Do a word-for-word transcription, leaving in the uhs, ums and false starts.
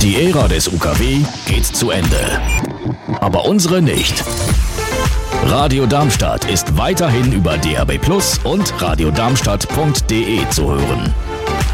Die Ära des U K W geht zu Ende. Aber unsere nicht. Radio Darmstadt ist weiterhin über D A B Plus und radio darmstadt punkt de zu hören.